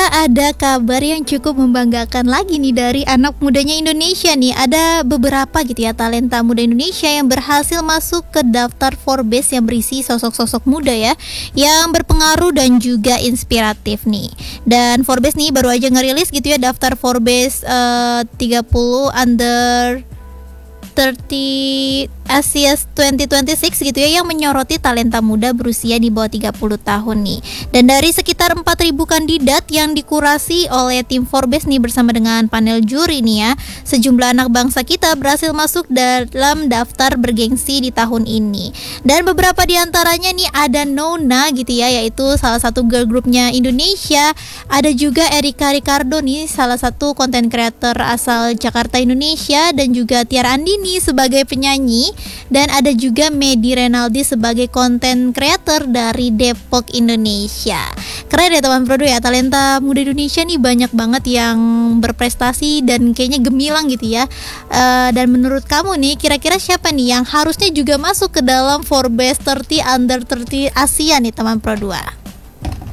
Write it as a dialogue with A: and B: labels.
A: ada kabar yang cukup membanggakan lagi nih dari anak mudanya Indonesia nih. Ada beberapa gitu ya talenta muda Indonesia yang berhasil masuk ke daftar Forbes yang berisi sosok-sosok muda ya, yang berpengaruh dan juga inspiratif nih. Dan Forbes nih baru aja ngerilis gitu ya daftar Forbes 30 under 30 Asia 2026 gitu ya, yang menyoroti talenta muda berusia di bawah 30 tahun nih. Dan dari sekitar 4.000 kandidat yang dikurasi oleh tim Forbes nih bersama dengan panel juri nih ya, sejumlah anak bangsa kita berhasil masuk dalam daftar bergengsi di tahun ini. Dan beberapa di antaranya nih ada Nona gitu ya, yaitu salah satu girl groupnya Indonesia. Ada juga Erika Ricardo nih, salah satu content creator asal Jakarta Indonesia, dan juga Tiara Andini sebagai penyanyi. Dan ada juga Medi Renaldi sebagai content creator dari Depok, Indonesia. Keren ya teman Prodo ya, talenta muda Indonesia nih banyak banget yang berprestasi dan kayaknya gemilang gitu ya. Dan menurut kamu nih, kira-kira siapa nih yang harusnya juga masuk ke dalam Forbes 30 under 30 Asia nih teman Pro 2?